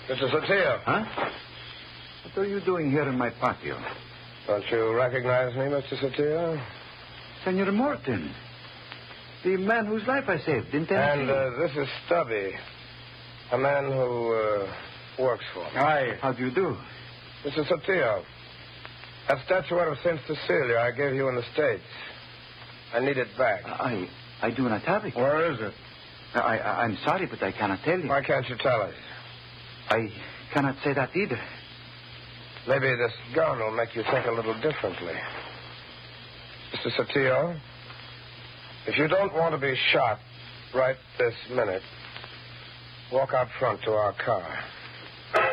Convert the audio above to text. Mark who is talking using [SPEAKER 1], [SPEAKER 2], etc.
[SPEAKER 1] Mr. Sotillo.
[SPEAKER 2] Huh? What are you doing here in my patio?
[SPEAKER 1] Don't you recognize me, Mr. Sotillo?
[SPEAKER 2] Senor Morton. The man whose life I saved in Tennessee.
[SPEAKER 1] And this is Stubby, a man who works for me.
[SPEAKER 2] Hi. How do you do?
[SPEAKER 1] Mr. Sotillo, that statuette of St. Cecilia I gave you in the States. I need it back.
[SPEAKER 2] I do not have it.
[SPEAKER 1] Where is it?
[SPEAKER 2] I'm sorry, but I cannot tell you.
[SPEAKER 1] Why can't you tell us?
[SPEAKER 2] I cannot say that either.
[SPEAKER 1] Maybe this gun will make you think a little differently. Mr. Sotillo, if you don't want to be shot right this minute, walk out front to our car.